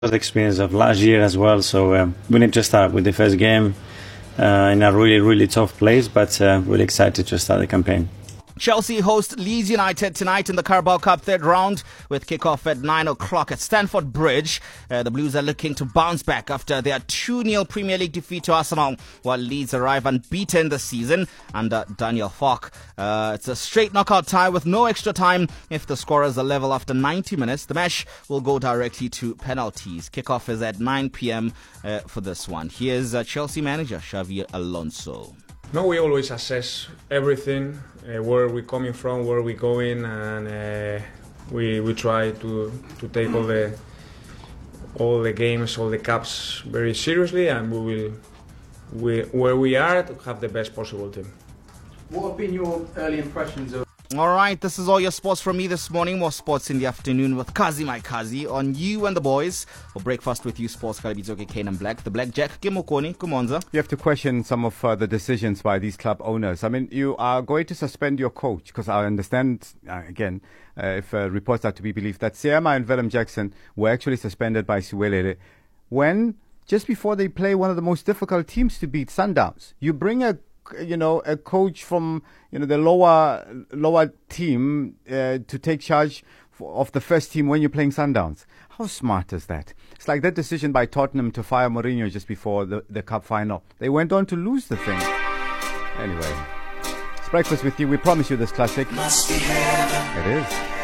experience of last year as well. So we need to start with the first game in a really, really tough place, but really excited to start the campaign. Chelsea host Leeds United tonight in the Carabao Cup third round with kickoff at 9 o'clock at Stamford Bridge. The Blues are looking to bounce back after their 2-0 Premier League defeat to Arsenal, while Leeds arrive unbeaten this season under Daniel Farke. It's a straight knockout tie with no extra time. If the scorers are level after 90 minutes, the match will go directly to penalties. Kickoff is at 9 p.m. For this one. Here's Chelsea manager Xabi Alonso. No, we always assess everything, where we're coming from, where we're going, and we try to take all the games, all the cups very seriously, and where we are to have the best possible team. What have been your early impressions of? All right, this is all your sports from me this morning. More sports in the afternoon with Kazi My Kazi on You and the Boys. For breakfast with you, Sports Kalabitsoke Kane and Black. The Blackjack, Kimokoni, Kumonza. You have to question some of the decisions by these club owners. I mean, you are going to suspend your coach because I understand, again, if reports are to be believed, that Seema and Willem Jackson were actually suspended by Siwelele when, just before they play one of the most difficult teams to beat, Sundowns, you bring a coach from the lower team to take charge of the first team when you're playing Sundowns. How smart is that? It's like that decision by Tottenham to fire Mourinho just before the cup final. They went on to lose the thing. Anyway, it's breakfast with you. We promise you this classic. It is.